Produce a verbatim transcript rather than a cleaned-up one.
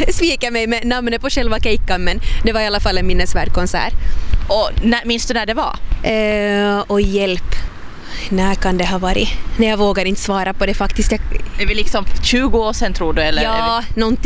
sviker mig med namnet på själva kejkan, men det var i alla fall en minnesvärd konsert. Och när, minns du när det var? Uh, och hjälp. När kan det ha varit? Nej, jag vågar inte svara på det faktiskt. Jag... Är vi liksom tjugo år sedan tror du? Eller ja, vi... någonting